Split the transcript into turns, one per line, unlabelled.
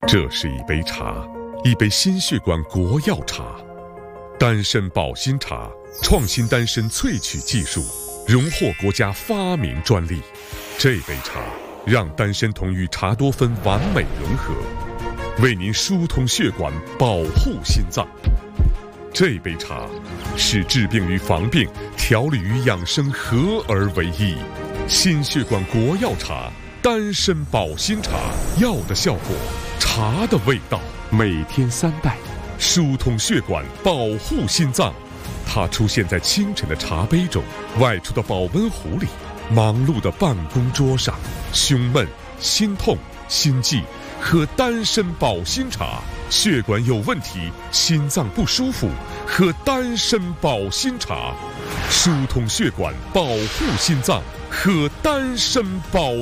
这是一杯茶，一杯心血管国药茶，丹参保心茶，创新丹参萃取技术，荣获国家发明专利。这杯茶让丹参酮与茶多酚完美融合，为您疏通血管，保护心脏。这杯茶是治病与防病、调理与养生合而为一。心血管国药茶，丹参保心茶，药的效果，茶的味道。每天3袋，疏通血管，保护心脏。它出现在清晨的茶杯中，外出的保温壶里，忙碌的办公桌上。胸闷、心痛、心悸，喝丹参保心茶。血管有问题，心脏不舒服，喝丹参保心茶。疏通血管，保护心脏，喝丹参保